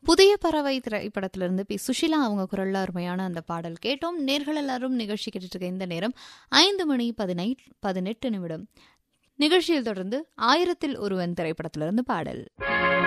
புதிய பறவை திரைப்படத்திலிருந்து பி சுஷிலா அவங்க குரல்ல அருமையான அந்த பாடல் கேட்டோம். நேர்கள் எல்லாரும் நிகழ்ச்சி கேட்டுட்டு இருக்க இந்த நேரம் 5:18 நிமிடம். நிகழ்ச்சியில் தொடர்ந்து 1000ல் ஒருவன் திரைப்படத்திலிருந்து பாடல்.